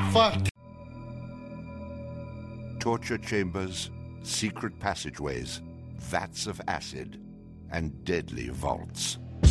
fuck? Torture chambers, secret passageways, vats of acid, and deadly vaults.